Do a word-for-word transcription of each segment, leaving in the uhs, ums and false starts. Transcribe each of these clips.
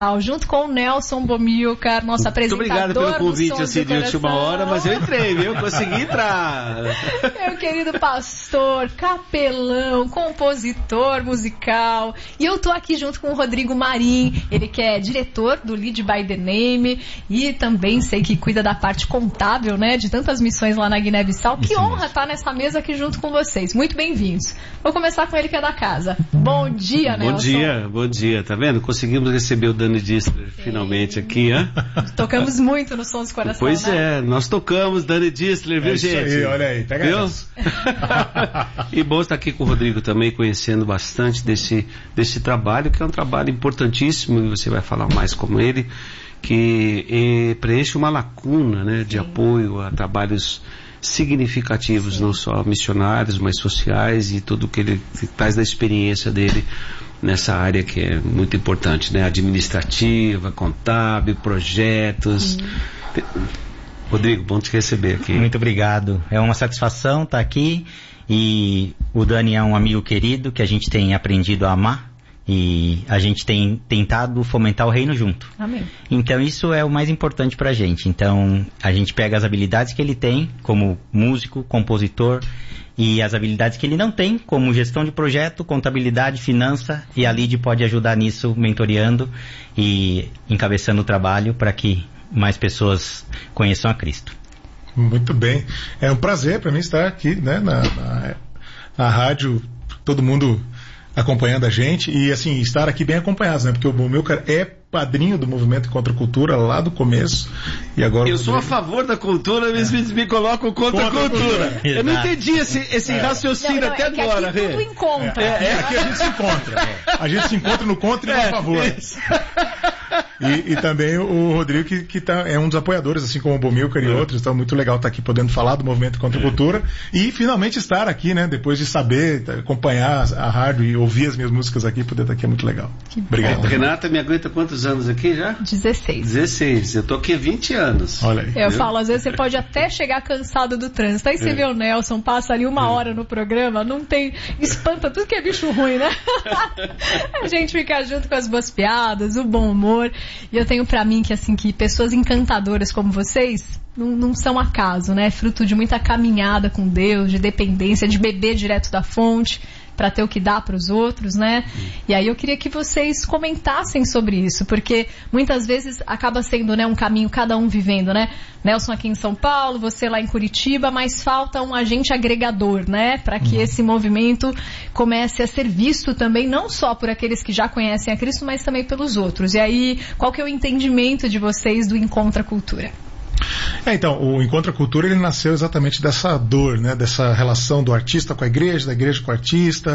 Junto com o Nelson Bomilcar, nosso apresentador. Muito obrigado pelo convite assim de última hora, mas eu entrei, viu? Consegui entrar. Meu querido pastor, capelão, compositor musical. E eu tô aqui junto com o Rodrigo Marim, ele que é diretor do Lead by the Name e também sei que cuida da parte contábil, né? De tantas missões lá na Guiné-Bissau. Que honra estar nessa mesa aqui junto com vocês. Muito bem-vindos. Vou começar com ele que é da casa. Bom dia, Nelson. Bom dia, bom dia. Tá vendo? Conseguimos receber o Dani Distler finalmente aqui, hein? Tocamos muito no Sons do Coração, Pois né? é, nós tocamos Dani Distler, viu, é isso gente? Aí, olha aí, pega viu? isso. E bom estar aqui com o Rodrigo também, conhecendo bastante desse, desse trabalho, que é um trabalho importantíssimo, e você vai falar mais como ele, que eh, preenche uma lacuna, né, de Sim. apoio a trabalhos significativos, Sim. não só missionários, mas sociais, e tudo que ele que traz da experiência dele nessa área que é muito importante, né? Administrativa, contábil, projetos. Sim. Rodrigo, bom te receber aqui. Muito obrigado. É uma satisfação estar aqui, e o Dani é um amigo querido que a gente tem aprendido a amar, e a gente tem tentado fomentar o reino junto. Amém. Então isso é o mais importante pra gente. Então a gente pega as habilidades que ele tem como músico, compositor, e as habilidades que ele não tem, como gestão de projeto, contabilidade, finança, e a Lead pode ajudar nisso, mentoreando e encabeçando o trabalho para que mais pessoas conheçam a Cristo. Muito bem. É um prazer para mim estar aqui, né, na, na, na rádio, todo mundo acompanhando a gente, e assim, estar aqui bem acompanhados, né, porque o Bomilcar é padrinho do movimento Contra a Cultura lá do começo, e agora eu sou a favor da cultura, mas é. me, me colocam contra, contra a cultura, cultura. Eu não entendi esse, esse é. raciocínio não, não, até é agora, Rê. Tudo encontra. É, é, é aqui a gente se encontra. A gente se encontra no contra e no é, favor. E, e também o Rodrigo, que, que tá, é um dos apoiadores, assim como o Bomilcar e é. outros, então muito legal estar aqui podendo falar do movimento Contra a Cultura, e finalmente estar aqui, né, depois de saber, acompanhar a rádio e ouvir as minhas músicas aqui, poder estar aqui é muito legal. Obrigado. Renata me aguenta quantos anos aqui já? dezesseis. dezesseis. Eu tô aqui há vinte anos. Olha aí. Eu viu? falo, às vezes você pode até chegar cansado do trânsito. Aí você é. vê o Nelson, passa ali uma é. hora no programa, não tem... Espanta tudo que é bicho ruim, né? A gente fica junto com as boas piadas, o bom humor. E eu tenho pra mim que, assim, que pessoas encantadoras como vocês não, não são acaso, né? Fruto de muita caminhada com Deus, de dependência, de beber direto da fonte, para ter o que dá para os outros, né? Hum. E aí eu queria que vocês comentassem sobre isso, porque muitas vezes acaba sendo, né, um caminho cada um vivendo, né? Nelson aqui em São Paulo, você lá em Curitiba, mas falta um agente agregador, né? Para que hum. esse movimento comece a ser visto também, não só por aqueles que já conhecem a Cristo, mas também pelos outros. E aí, qual que é o entendimento de vocês do Encontra Cultura? É, então, o Encontra a Cultura, ele nasceu exatamente dessa dor, né, dessa relação do artista com a igreja, da igreja com o artista,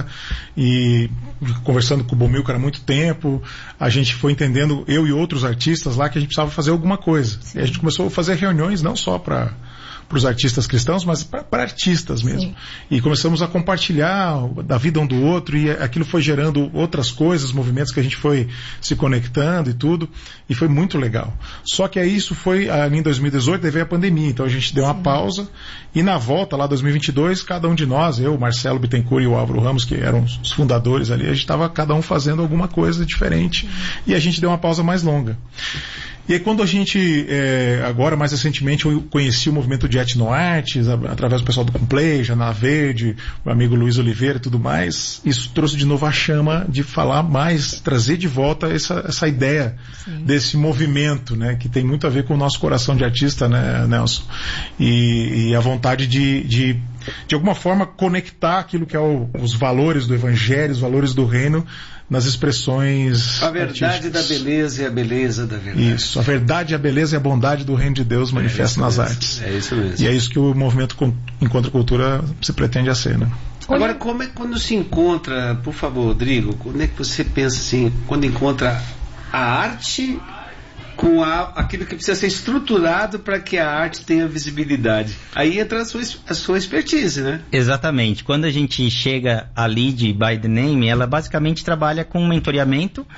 e conversando com o Bomilcar há muito tempo, a gente foi entendendo, eu e outros artistas lá, que a gente precisava fazer alguma coisa. Sim. E a gente começou a fazer reuniões, não só para para os artistas cristãos, mas para artistas mesmo. Sim. E começamos a compartilhar da vida um do outro, e aquilo foi gerando outras coisas, movimentos que a gente foi se conectando e tudo, e foi muito legal. Só que aí isso foi, ali em dois mil e dezoito, daí veio a pandemia, então a gente deu uma Sim. pausa, e na volta, lá em dois mil e vinte e dois, cada um de nós, eu, o Marcelo Bittencourt e o Álvaro Ramos, que eram os fundadores ali, a gente estava cada um fazendo alguma coisa diferente, Sim. e a gente deu uma pausa mais longa. E aí quando a gente, é, agora mais recentemente, eu conheci o movimento de etnoartes, através do pessoal do Complay, Janela Verde, o amigo Luiz Oliveira e tudo mais, isso trouxe de novo a chama de falar mais, trazer de volta essa, essa ideia Sim. desse movimento, né, que tem muito a ver com o nosso coração de artista, né, Nelson? E, e a vontade de, de, de alguma forma, conectar aquilo que é o, os valores do Evangelho, os valores do reino, nas expressões a verdade artísticas. Da beleza e a beleza da verdade. Isso, a verdade, a beleza e a bondade do reino de Deus manifesta é nas mesmo. artes. É isso mesmo. E é isso que o movimento Encontra a Cultura se pretende a ser, né? Agora, como é quando se encontra, por favor, Rodrigo, quando é que você pensa assim, quando encontra a arte com a, aquilo que precisa ser estruturado para que a arte tenha visibilidade? Aí entra a sua, a sua expertise, né? Exatamente. Quando a gente chega a Lead by the Name, ela basicamente trabalha com mentoreamento,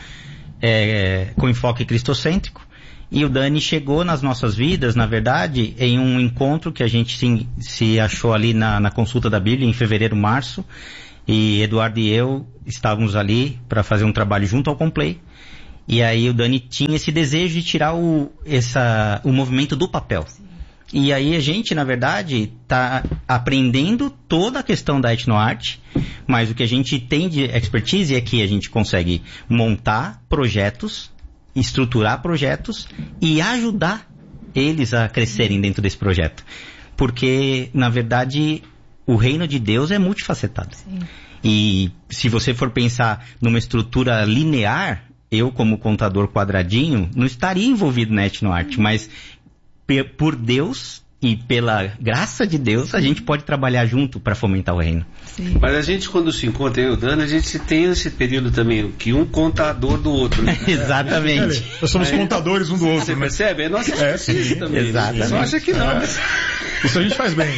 é, com enfoque cristocêntrico, e o Dani chegou nas nossas vidas, na verdade, em um encontro que a gente se, se achou ali na, na consulta da Bíblia, em fevereiro, março, e Eduardo e eu estávamos ali para fazer um trabalho junto ao Complay. E aí o Dani tinha esse desejo de tirar o, essa, o movimento do papel. Sim. E aí a gente, na verdade, está aprendendo toda a questão da etnoarte, mas o que a gente tem de expertise é que a gente consegue montar projetos, estruturar projetos e ajudar eles a crescerem dentro desse projeto. Porque, na verdade, o reino de Deus é multifacetado. Sim. E se você for pensar numa estrutura linear, eu, como contador quadradinho, não estaria envolvido na etnoarte, mas por Deus e pela graça de Deus, a gente pode trabalhar junto para fomentar o reino. Sim. Mas a gente, quando se encontra, eu e o Dani, a gente tem esse período também, que um contador do outro. Né? Exatamente. É, nós somos Aí, contadores um do outro. Você né? percebe? É nossa é, sim. também. Exatamente. Você acha que não. É. Isso a gente faz bem.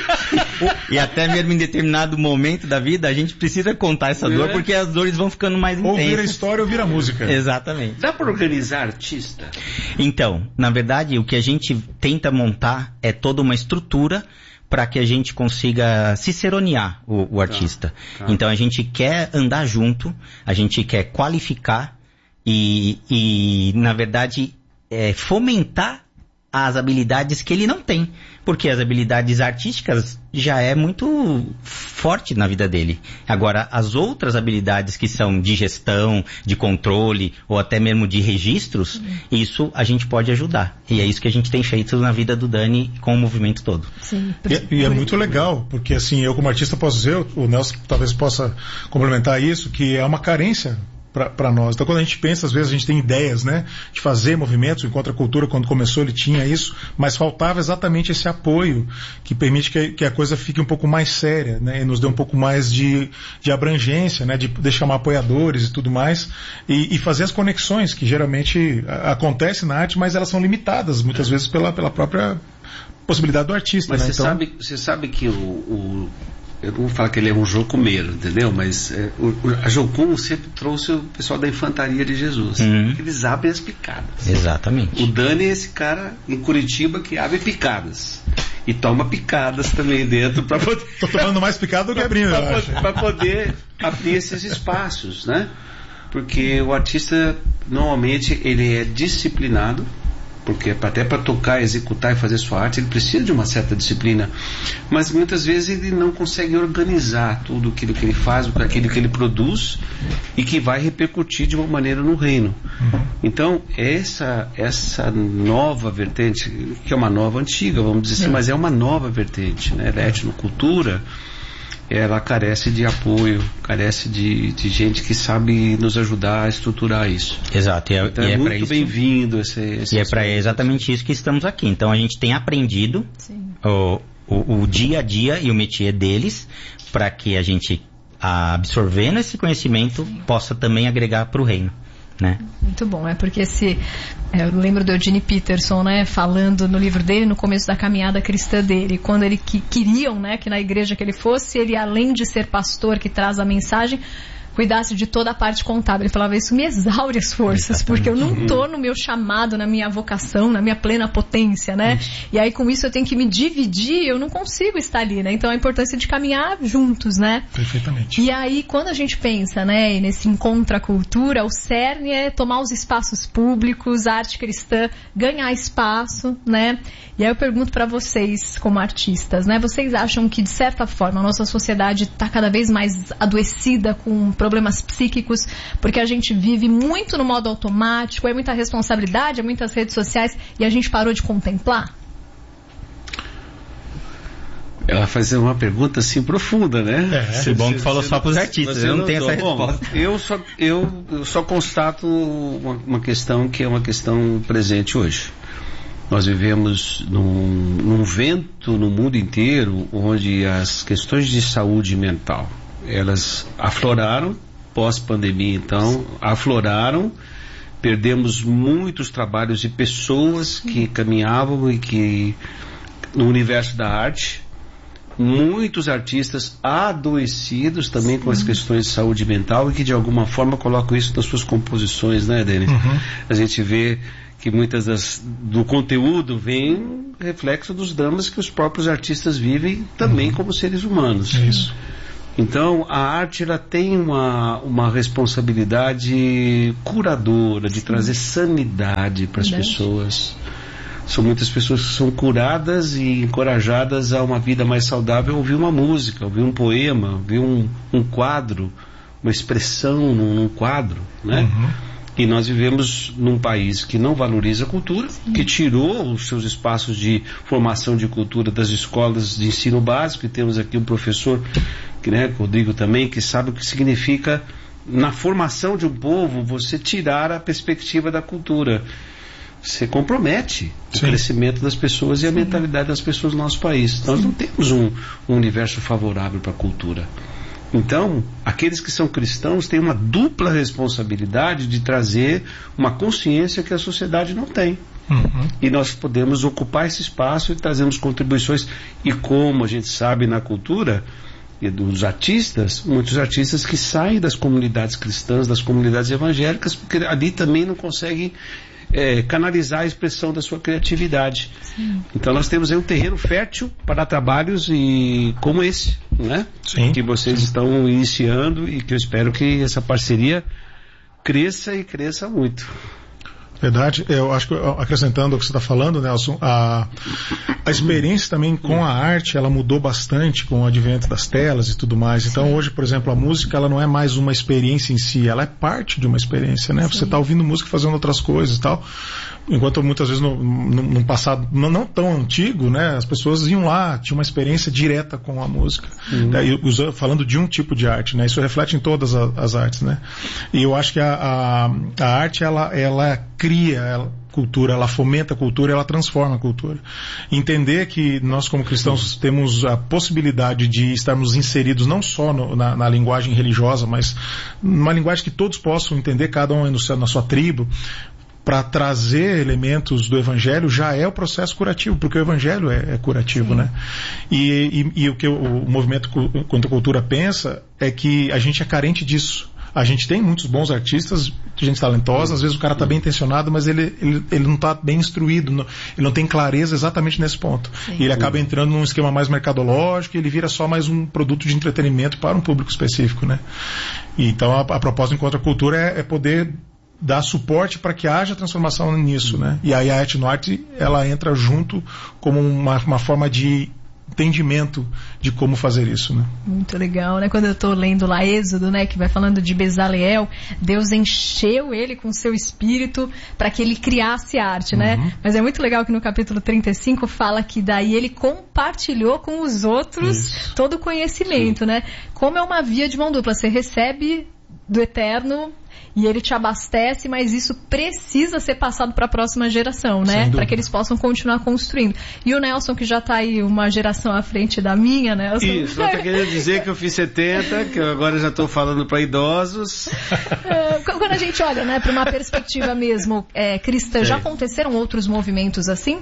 E até mesmo em determinado momento da vida, a gente precisa contar essa dor, é. porque as dores vão ficando mais intensas. Ouvir a história, ouvir a música. Exatamente. Dá para organizar artista? Então, na verdade, o que a gente tenta montar é toda uma estrutura para que a gente consiga ciceronear o, o artista. Tá, tá. Então, a gente quer andar junto, a gente quer qualificar e, e na verdade, é, fomentar as habilidades que ele não tem. Porque as habilidades artísticas já é muito forte na vida dele. Agora, as outras habilidades que são de gestão, de controle, ou até mesmo de registros, uhum. isso a gente pode ajudar. E é isso que a gente tem feito na vida do Dani com o movimento todo. Sim. E, e é muito legal, porque assim, eu como artista posso dizer, o Nelson talvez possa complementar isso, que é uma carência para nós. Então, quando a gente pensa, às vezes a gente tem ideias, né, de fazer movimentos. O Encontro à Cultura, quando começou, ele tinha isso, mas faltava exatamente esse apoio que permite que, que a coisa fique um pouco mais séria, né, e nos dê um pouco mais de, de abrangência, né, de, de chamar apoiadores e tudo mais, e, e fazer as conexões que geralmente acontecem na arte, mas elas são limitadas, muitas vezes, pela, pela própria possibilidade do artista. Mas né? você então... sabe, você sabe que o... o... eu não vou falar que ele é um jocumeiro, entendeu? Mas é, o, a Jocum sempre trouxe o pessoal da infantaria de Jesus. Uhum. Eles abrem as picadas. Exatamente. O Dani é esse cara em Curitiba que abre picadas. E toma picadas também dentro para poder... Estou tomando mais picada do que abrindo, eu acho. Para poder abrir esses espaços, né? Porque o artista, normalmente, ele é disciplinado, porque até para tocar, executar e fazer sua arte, ele precisa de uma certa disciplina, mas muitas vezes ele não consegue organizar tudo aquilo que ele faz, aquilo que ele produz e que vai repercutir de uma maneira no reino. Uhum. Então, essa, essa nova vertente, que é uma nova antiga, vamos dizer assim, uhum. mas é uma nova vertente, né? Da etnocultura, ela carece de apoio, carece de, de gente que sabe nos ajudar a estruturar isso. Exato. E é, então e é, é muito bem-vindo esse, esse E é para exatamente isso que estamos aqui. Então a gente tem aprendido o, o, o dia a dia e o métier deles, para que a gente, absorvendo esse conhecimento, Sim. possa também agregar para o reino. Né? Muito bom, é porque esse eu lembro do Eugene Peterson, né, falando no livro dele, no começo da caminhada cristã dele, quando ele que, queriam, né, que na igreja que ele fosse, ele além de ser pastor que traz a mensagem, cuidasse de toda a parte contábil. Ele falava, isso me exaure as forças, Exatamente. Porque eu não estou no meu chamado, na minha vocação, na minha plena potência, né? Isso. E aí com isso eu tenho que me dividir, eu não consigo estar ali, né? Então a importância de caminhar juntos, né? Perfeitamente. E aí quando a gente pensa, né, nesse encontro à cultura, o cerne é tomar os espaços públicos, a arte cristã, ganhar espaço, né? E aí eu pergunto para vocês, como artistas, né? Vocês acham que de certa forma a nossa sociedade está cada vez mais adoecida com problemas psíquicos, porque a gente vive muito no modo automático, é muita responsabilidade, é muitas redes sociais e a gente parou de contemplar? Ela fazer uma pergunta assim profunda, né? É, que bom que falou só para os artistas, eu não, não tenho essa resposta. Bom, eu, só, eu, eu só constato uma, uma questão que é uma questão presente hoje. Nós vivemos num, num vento no mundo inteiro onde as questões de saúde mental, elas afloraram, pós-pandemia então, afloraram, perdemos muitos trabalhos de pessoas que caminhavam e que no universo da arte, muitos artistas adoecidos também Sim. com as questões de saúde mental e que de alguma forma colocam isso nas suas composições, né, Denis? Uhum. A gente vê que muitas das, do conteúdo vem reflexo dos dramas que os próprios artistas vivem também uhum. como seres humanos. Isso. Então, a arte ela tem uma, uma responsabilidade curadora, de Sim. trazer sanidade para as pessoas. São muitas pessoas que são curadas e encorajadas a uma vida mais saudável, ouvir uma música, ouvir um poema, ouvir um, um quadro, uma expressão num, num quadro, né? Uhum. E nós vivemos num país que não valoriza a cultura, Sim. que tirou os seus espaços de formação de cultura das escolas de ensino básico, e temos aqui um professor, que, né, Rodrigo também, que sabe o que significa, na formação de um povo, você tirar a perspectiva da cultura. Você compromete Sim. o crescimento das pessoas e a Sim. mentalidade das pessoas no nosso país. Sim. Nós não temos um, um universo favorável para a cultura. Então, aqueles que são cristãos têm uma dupla responsabilidade de trazer uma consciência que a sociedade não tem. Uhum. E nós podemos ocupar esse espaço e trazemos contribuições. E como a gente sabe na cultura e dos artistas, muitos artistas que saem das comunidades cristãs, das comunidades evangélicas, porque ali também não conseguem É, canalizar a expressão da sua criatividade. Sim. Então nós temos aí um terreno fértil para trabalhos e como esse, né? Sim. Que vocês Sim. estão iniciando e que eu espero que essa parceria cresça e cresça muito. Verdade, eu acho que acrescentando o que você está falando, Nelson, a, a experiência também com a arte, ela mudou bastante com o advento das telas e tudo mais. Então hoje, por exemplo, a música, ela não é mais uma experiência em si, ela é parte de uma experiência, né? Sim. Você está ouvindo música fazendo outras coisas e tal. Enquanto muitas vezes no, no, no passado não, não tão antigo, né, as pessoas iam lá, tinham uma experiência direta com a música, uhum. né, e usando, falando de um tipo de arte, né, isso reflete em todas as, as artes, né, e eu acho que a, a, a arte ela, ela cria ela, cultura, ela fomenta a cultura, ela transforma a cultura. Entender que nós como cristãos uhum. temos a possibilidade de estarmos inseridos não só no, na, na linguagem religiosa, mas numa linguagem que todos possam entender, cada um no seu, na sua tribo, para trazer elementos do Evangelho, já é o processo curativo, porque o Evangelho é, é curativo, Sim. né? E, e, e o que o, o movimento Contra a Cultura pensa é que a gente é carente disso. A gente tem muitos bons artistas, gente talentosa, às vezes o cara está bem intencionado, mas ele, ele, ele não está bem instruído, não, ele não tem clareza exatamente nesse ponto. Sim. E ele acaba entrando num esquema mais mercadológico e ele vira só mais um produto de entretenimento para um público específico, né? E então a, a proposta do Contra a Cultura é, é poder dar suporte para que haja transformação nisso, né? E aí a Arte no Arte, ela entra junto como uma, uma forma de entendimento de como fazer isso, né? Muito legal, né? Quando eu estou lendo lá Êxodo, né, que vai falando de Bezaleel, Deus encheu ele com seu espírito para que ele criasse arte, né? Uhum. Mas é muito legal que no capítulo trinta e cinco fala que daí ele compartilhou com os outros isso. todo o conhecimento, Sim. né? Como é uma via de mão dupla, você recebe do Eterno e ele te abastece, mas isso precisa ser passado para a próxima geração, né? Para que eles possam continuar construindo. E o Nelson, que já está aí uma geração à frente da minha, Nelson. Isso, só tá querendo dizer que eu fiz setenta, que eu agora já estou falando para idosos. É, quando a gente olha, né, para uma perspectiva mesmo é, cristã, Sim. já aconteceram outros movimentos assim?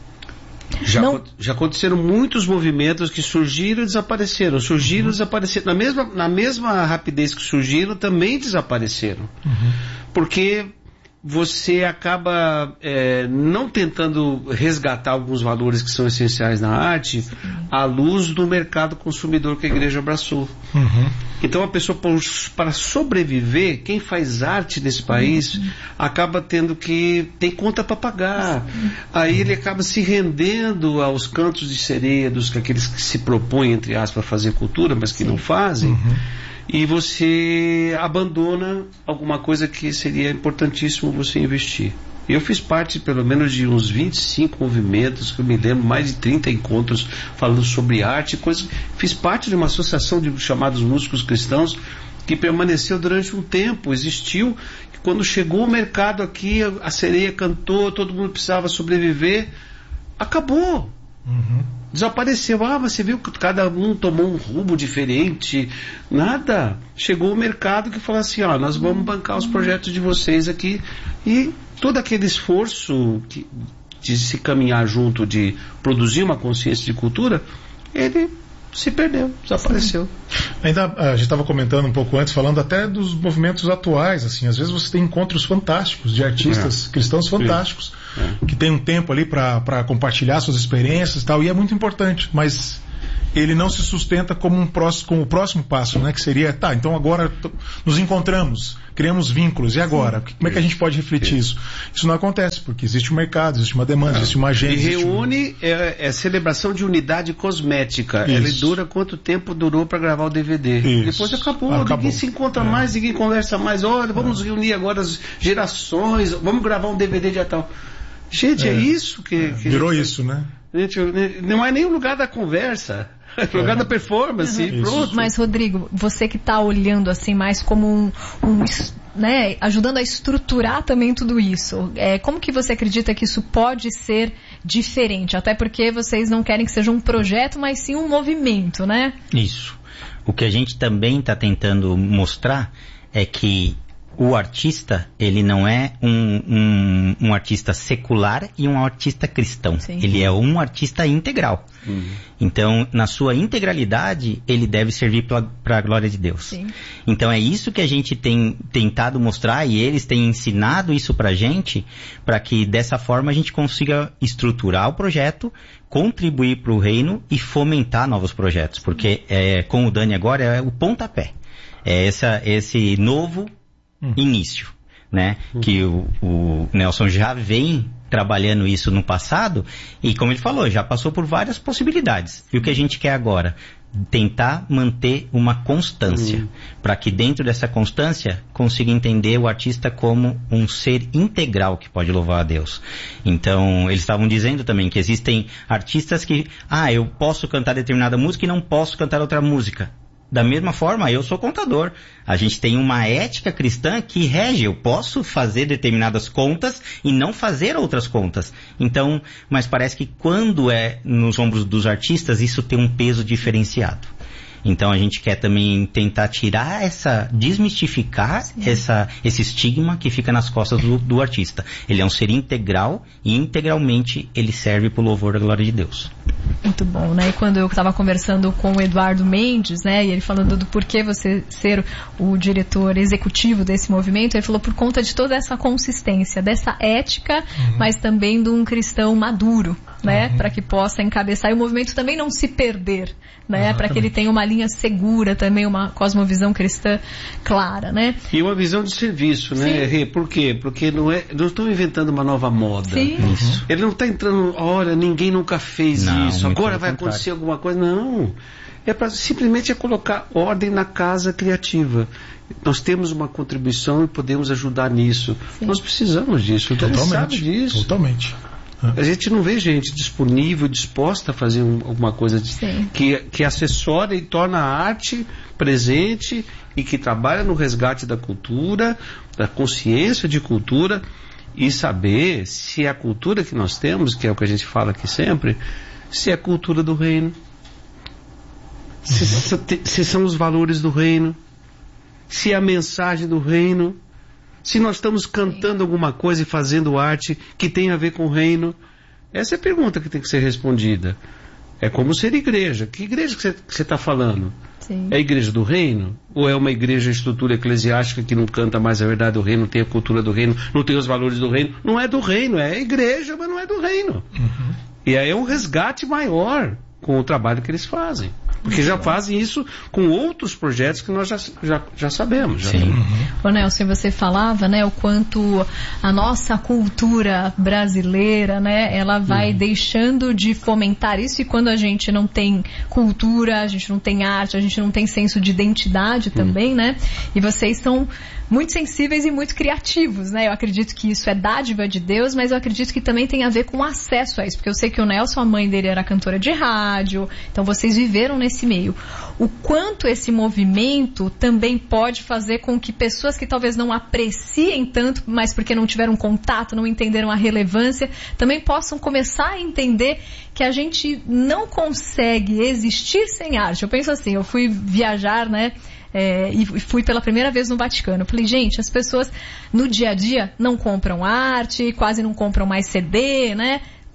Já, Não... já aconteceram muitos movimentos que surgiram e desapareceram. Surgiram e uhum. desapareceram. Na mesma, na mesma rapidez que surgiram, também desapareceram. Uhum. Porque você acaba é, não tentando resgatar alguns valores que são essenciais na arte Sim. à luz do mercado consumidor que a igreja abraçou. Uhum. Então a pessoa, para sobreviver, quem faz arte nesse país uhum. acaba tendo que tem conta para pagar. Sim. Aí ele acaba se rendendo aos cantos de sereia dos aqueles que se propõem, entre aspas, a fazer cultura, mas que Sim. não fazem. Uhum. E você abandona alguma coisa que seria importantíssimo você investir. Eu fiz parte, pelo menos, de uns vinte e cinco movimentos, que eu me lembro, mais de trinta encontros falando sobre arte, coisas. Fiz parte de uma associação de chamados músicos cristãos que permaneceu durante um tempo, existiu. Quando chegou o mercado aqui, a sereia cantou, todo mundo precisava sobreviver, acabou. Uhum. Desapareceu. Ah, você viu que cada um tomou um rumo diferente. Nada. Chegou o mercado que falou assim, ó, nós vamos bancar os projetos de vocês aqui. E todo aquele esforço que, de se caminhar junto, de produzir uma consciência de cultura, ele se perdeu, desapareceu. Sim. Ainda a gente estava comentando um pouco antes, falando até dos movimentos atuais, assim, às vezes você tem encontros fantásticos de artistas é. cristãos fantásticos, é. que tem um tempo ali para compartilhar suas experiências e tal, e é muito importante, mas ele não se sustenta como um próximo, como o próximo passo, né? Que seria, tá, então agora t- nos encontramos, criamos vínculos, e agora? Sim. Como é que a gente pode refletir isso? Isso não acontece, porque existe um mercado, existe uma demanda, existe uma agenda. E reúne, um... é, é celebração de unidade cosmética. Isso. Ele dura quanto tempo durou para gravar o D V D. Isso. Depois acabou, acabou, ninguém se encontra é. mais, ninguém conversa mais. Olha, vamos é. reunir agora as gerações, vamos gravar um D V D de tal. Gente, é, é isso que... É. que Virou gente... isso, né? Gente, não é nem o lugar da conversa. É o lugar da performance, uhum. Pronto. Mas, Rodrigo, você que está olhando assim mais como um, um né, ajudando a estruturar também tudo isso, é, como que você acredita que isso pode ser diferente? Até porque vocês não querem que seja um projeto, mas sim um movimento, né? Isso. O que a gente também está tentando mostrar é que o artista, ele não é um, um, um artista secular e um artista cristão. Sim. Ele é um artista integral. Uhum. Então, na sua integralidade, ele deve servir para a glória de Deus. Sim. Então, é isso que a gente tem tentado mostrar, e eles têm ensinado isso para a gente, para que dessa forma a gente consiga estruturar o projeto, contribuir para o reino e fomentar novos projetos. Porque é, com o Dani agora é o pontapé. É essa, esse novo início, né? Uhum. Que o, o Nelson já vem trabalhando isso no passado e, como ele falou, já passou por várias possibilidades. E o que a gente quer agora? Tentar manter uma constância, uhum. para que dentro dessa constância consiga entender o artista como um ser integral que pode louvar a Deus. Então, eles estavam dizendo também que existem artistas que, ah, eu posso cantar determinada música e não posso cantar outra música. Da mesma forma, eu sou contador. A gente tem uma ética cristã que rege. Eu posso fazer determinadas contas e não fazer outras contas. Então, mas parece que quando é nos ombros dos artistas, isso tem um peso diferenciado. Então a gente quer também tentar tirar essa, desmistificar essa, esse estigma que fica nas costas do, do artista. Ele é um ser integral e integralmente ele serve para o louvor da glória de Deus. Muito bom, né? E quando eu estava conversando com o Eduardo Mendes, né? E ele falando do porquê você ser o diretor executivo desse movimento, ele falou por conta de toda essa consistência, dessa ética, uhum. mas também de um cristão maduro, né? Uhum. Para que possa encabeçar e o movimento também não se perder, né? Para que ele tenha uma linha segura também, uma cosmovisão cristã clara, né? E uma visão de serviço, né? Sim. Por quê? Porque não é, não estão inventando uma nova moda. Sim. Uhum. Ele não está entrando, olha, ninguém nunca fez não, isso, agora vai acontecer alguma coisa. Não. É para simplesmente é colocar ordem na casa criativa. Nós temos uma contribuição e podemos ajudar nisso. Sim. Nós precisamos disso. Então totalmente, sabe disso. Totalmente. A gente não vê gente disponível, disposta a fazer um, alguma coisa de, que, que assessora e torna a arte presente e que trabalha no resgate da cultura, da consciência de cultura e saber se a cultura que nós temos, que é o que a gente fala aqui sempre, se é a cultura do reino, se, se, se são os valores do reino, se é a mensagem do reino, se nós estamos cantando alguma coisa e fazendo arte que tem a ver com o reino. Essa é a pergunta que tem que ser respondida. É como ser igreja. Que igreja que você está falando? Sim. É a igreja do reino? Ou é uma igreja estrutura eclesiástica que não canta mais a verdade do reino, não tem a cultura do reino, não tem os valores do reino? Não é do reino, é a igreja, mas não é do reino. Uhum. E aí é um resgate maior com o trabalho que eles fazem. Porque já fazem isso com outros projetos que nós já, já, já sabemos. Já. Sim. Uhum. Ô Nelson, você falava, né, o quanto a nossa cultura brasileira, né, ela vai uhum. deixando de fomentar isso, e quando a gente não tem cultura, a gente não tem arte, a gente não tem senso de identidade também, uhum. né, e vocês são muito sensíveis e muito criativos, né? Eu acredito que isso é dádiva de Deus, mas eu acredito que também tem a ver com acesso a isso, porque eu sei que o Nelson, a mãe dele era cantora de rádio, então vocês viveram nesse meio. O quanto esse movimento também pode fazer com que pessoas que talvez não apreciem tanto, mas porque não tiveram contato, não entenderam a relevância, também possam começar a entender que a gente não consegue existir sem arte. Eu penso assim, eu fui viajar, né? É, e fui pela primeira vez no Vaticano. Eu falei, gente, as pessoas no dia a dia não compram arte, quase não compram mais C D, né?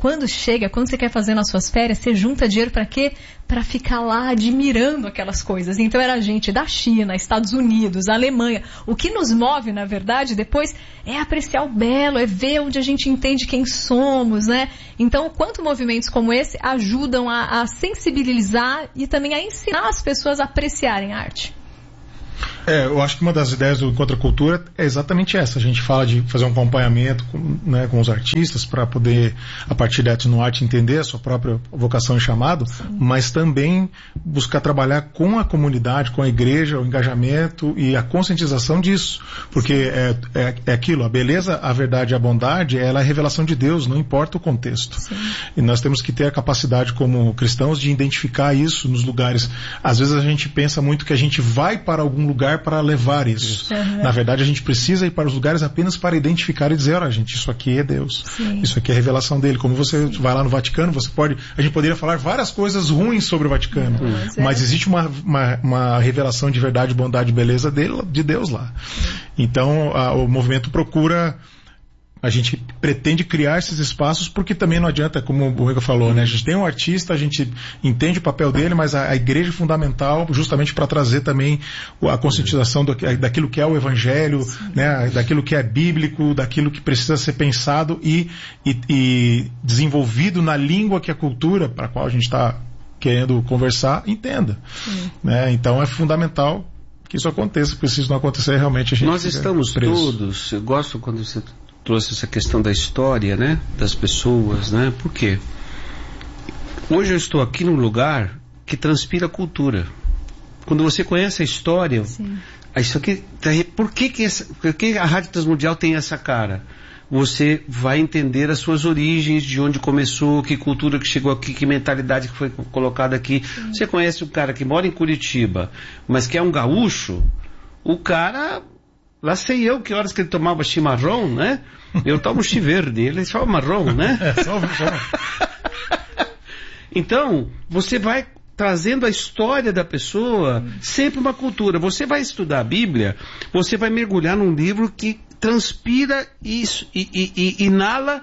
quando chega, quando você quer fazer nas suas férias, você junta dinheiro para quê? Para ficar lá admirando aquelas coisas. Então era gente da China, Estados Unidos, Alemanha. O que nos move, na verdade, depois é apreciar o belo, é ver onde a gente entende quem somos, né? Então, quanto movimentos como esse ajudam a, a sensibilizar e também a ensinar as pessoas a apreciarem a arte. É, eu acho que uma das ideias do Encontro Cultura é exatamente essa. A gente fala de fazer um acompanhamento com, né, com os artistas para poder, a partir da arte no arte, entender a sua própria vocação e chamado, sim, mas também buscar trabalhar com a comunidade, com a igreja, o engajamento e a conscientização disso. Porque é, é, é aquilo, a beleza, a verdade e a bondade, ela é a revelação de Deus, não importa o contexto. Sim. E nós temos que ter a capacidade como cristãos de identificar isso nos lugares. Às vezes a gente pensa muito que a gente vai para algum lugar para levar isso. Uhum. Na verdade, a gente precisa ir para os lugares apenas para identificar e dizer, olha, gente, isso aqui é Deus. Sim. Isso aqui é a revelação dele. Como você Sim. vai lá no Vaticano, você pode, a gente poderia falar várias coisas ruins sobre o Vaticano, uhum. mas, mas é. existe uma, uma, uma revelação de verdade, bondade e beleza dele, de Deus lá. Uhum. Então, a, o movimento procura, a gente pretende criar esses espaços, porque também não adianta, como o Rico falou, né? A gente tem um artista, a gente entende o papel dele, mas a, a igreja é fundamental justamente para trazer também a conscientização do, daquilo que é o evangelho, né? Daquilo que é bíblico, daquilo que precisa ser pensado e, e, e desenvolvido na língua que a cultura para a qual a gente está querendo conversar entenda. Né? Então é fundamental que isso aconteça, porque se isso não acontecer, realmente a gente Nós estamos preso. todos, eu gosto quando você trouxe essa questão da história, né, das pessoas, né, por quê? Hoje eu estou aqui num lugar que transpira cultura. Quando você conhece a história, Sim. isso aqui, por que que, essa, por que a Rádio Transmundial tem essa cara? Você vai entender as suas origens, de onde começou, que cultura que chegou aqui, que mentalidade que foi colocada aqui. Sim. Você conhece o cara que mora em Curitiba, mas que é um gaúcho, o cara... Lá sei eu que horas que ele tomava chimarrão, né? Eu tomo chi verde, ele só marrom, né? É, só, só. Então, você vai trazendo a história da pessoa, sempre uma cultura. Você vai estudar a Bíblia, você vai mergulhar num livro que transpira isso e, e, e inala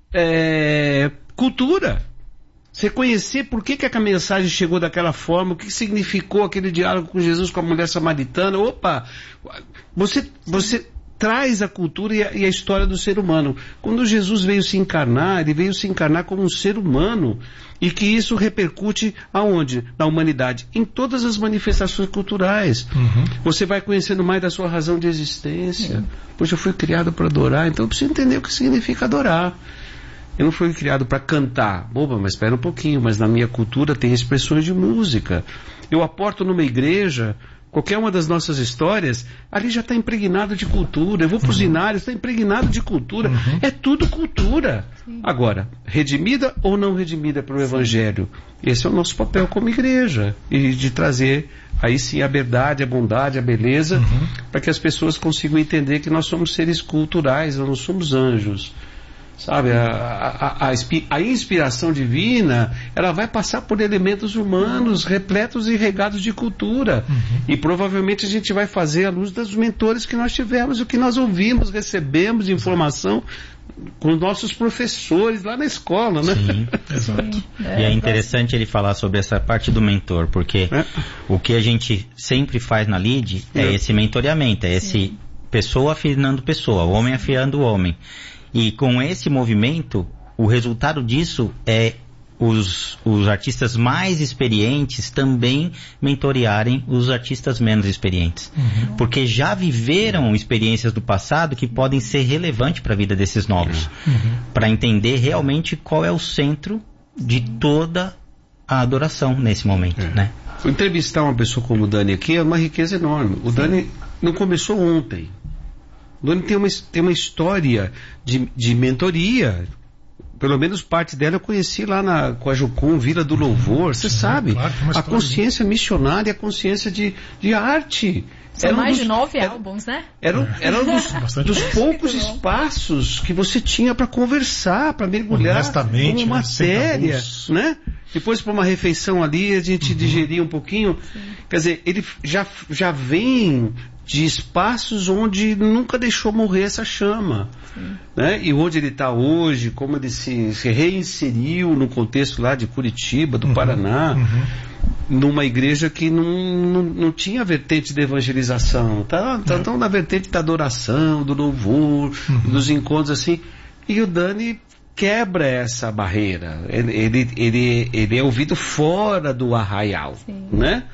é, cultura. Você conhecer por que, que a mensagem chegou daquela forma, o que significou aquele diálogo com Jesus com a mulher samaritana. Opa, você, você traz a cultura e a, e a história do ser humano. Quando Jesus veio se encarnar, ele veio se encarnar como um ser humano, e que isso repercute aonde? Na humanidade, em todas as manifestações culturais. Uhum. Você vai conhecendo mais da sua razão de existência. Uhum. Poxa, eu fui criado para adorar, então eu preciso entender o que significa adorar. Eu não fui criado para cantar. Boba, mas espera um pouquinho, mas na minha cultura tem expressões de música. Eu aporto numa igreja, qualquer uma das nossas histórias, ali já está impregnado de cultura. Eu vou para os inários, está impregnado de cultura. Uhum. É tudo cultura. Sim. Agora, redimida ou não redimida para o Evangelho? Esse é o nosso papel como igreja. E de trazer, aí sim, a verdade, a bondade, a beleza, uhum. para que as pessoas consigam entender que nós somos seres culturais, nós não somos anjos. Sabe, a, a, a, a inspiração divina, ela vai passar por elementos humanos repletos e regados de cultura. Uhum. E provavelmente a gente vai fazer à luz dos mentores que nós tivemos, o que nós ouvimos, recebemos de informação com nossos professores lá na escola, né? Sim, exato. É, e é interessante ele falar sobre essa parte do mentor, porque é. o que a gente sempre faz na L I D é, é esse mentoreamento, é Sim. esse pessoa afinando pessoa, o homem afiando o homem. E com esse movimento, o resultado disso é os, os artistas mais experientes também mentorearem os artistas menos experientes. Uhum. Porque já viveram experiências do passado que podem ser relevantes para a vida desses novos. Uhum. Para entender realmente qual é o centro de toda a adoração nesse momento, é. né? Entrevistar uma pessoa como o Dani aqui é uma riqueza enorme. O Sim. Dani não começou ontem. O Dani tem uma, tem uma história de, de mentoria. Pelo menos parte dela eu conheci lá na Coajucum, Vila do Louvor. Você sabe, claro, a consciência missionária, a consciência de, de arte. São era mais um dos, de nove era, álbuns, né? Era, era um dos, dos poucos espaços que você tinha para conversar, para mergulhar em uma matéria, né? Depois para uma refeição ali, a gente uhum. digeria um pouquinho. Sim. Quer dizer, ele já, já vem de espaços onde nunca deixou morrer essa chama, né? E onde ele está hoje, como ele se, se reinseriu no contexto lá de Curitiba, do uhum, Paraná, uhum. numa igreja que não, não, não tinha vertente de evangelização, tá, tá uhum. tão na vertente da adoração, do louvor, uhum. dos encontros assim, e o Dani quebra essa barreira, ele, ele, ele, ele é ouvido fora do arraial, Sim. né?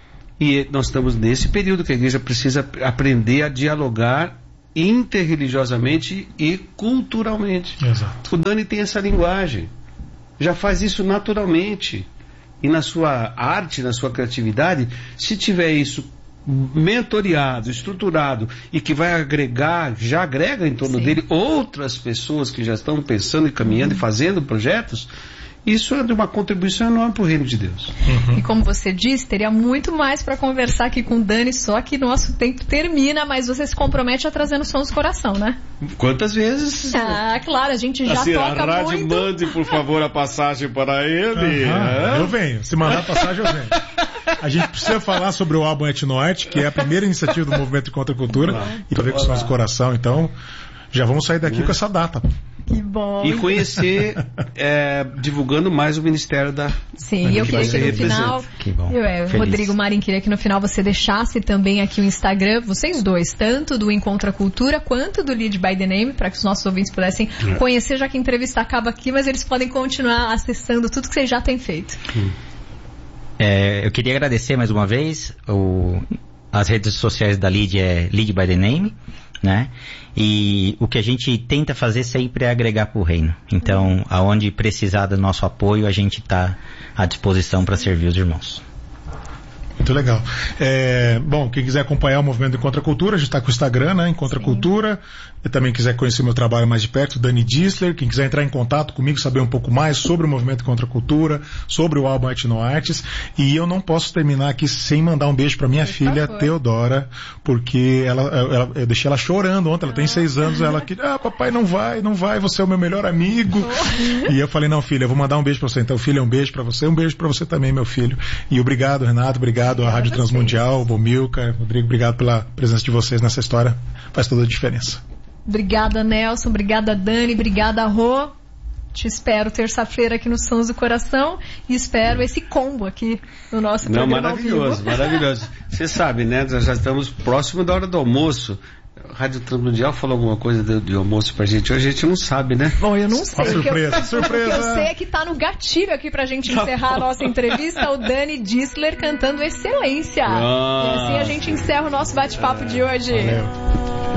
E nós estamos nesse período que a igreja precisa aprender a dialogar interreligiosamente e culturalmente. Exato. O Dani tem essa linguagem, já faz isso naturalmente. E na sua arte, na sua criatividade, se tiver isso mentoreado, estruturado e que vai agregar, já agrega em torno Sim. dele outras pessoas que já estão pensando e caminhando uhum. e fazendo projetos, isso é de uma contribuição enorme para o reino de Deus. Uhum. E como você disse, teria muito mais para conversar aqui com o Dani, só que nosso tempo termina, mas você se compromete a trazer no Sons do Coração, né? Quantas vezes? Ah, claro, a gente já assim, toca a rádio muito. Mande, por favor, a passagem para ele. Uhum. É? Eu venho. Se mandar a passagem, eu venho. A gente precisa falar sobre o álbum Etnoarte, que é a primeira iniciativa do Movimento de Contra a Cultura, Olá. e para ver com o Sons do Coração, então já vamos sair daqui é. com essa data. Que bom. E conhecer, é, divulgando mais o Ministério da... Sim, e eu queria que no final... Que bom. Eu, é, Rodrigo Marim, queria que no final você deixasse também aqui o Instagram, vocês dois, tanto do Encontra Cultura quanto do Lead by the Name, para que os nossos ouvintes pudessem é. conhecer, já que a entrevista acaba aqui, mas eles podem continuar acessando tudo que vocês já têm feito. Hum. É, eu queria agradecer mais uma vez, o, as redes sociais da Lead é Lead by the Name, né? E o que a gente tenta fazer sempre é agregar para o reino. Então, aonde precisar do nosso apoio, a gente está à disposição para servir os irmãos. Muito legal. É, bom, quem quiser acompanhar o movimento Encontra Cultura, a gente está com o Instagram, né? Encontra Sim. Cultura. E também quiser conhecer meu trabalho mais de perto, Dani Dissler. Quem quiser entrar em contato comigo, saber um pouco mais sobre o movimento Encontra Cultura, sobre o álbum Etnoartes. E eu não posso terminar aqui sem mandar um beijo para minha Por filha, favor. Teodora, porque ela, ela, eu deixei ela chorando ontem, ela tem seis anos, ela que, ah, papai, não vai, não vai, você é o meu melhor amigo. Oh. E eu falei, não, filha, eu vou mandar um beijo para você. Então, filha, um beijo para você, um beijo para você também, meu filho. E obrigado, Renato, obrigado à Rádio Transmundial, Bomilcar, Rodrigo, obrigado pela presença de vocês nessa história, faz toda a diferença. Obrigada, Nelson, obrigada, Dani, obrigada, Rô. Te espero terça-feira aqui no Sons do Coração e espero esse combo aqui no nosso Não, programa. Maravilhoso, maravilhoso. Você sabe, né? Nós já estamos próximo da hora do almoço. A Rádio Transmundial falou alguma coisa de, de almoço pra gente hoje, a gente não sabe, né? Bom, eu não sei. Surpresa, eu, surpresa. O que eu sei é que tá no gatilho aqui pra gente encerrar a nossa entrevista, o Dani Dissler cantando Excelência. Ah. E assim a gente encerra o nosso bate-papo de hoje. Valeu.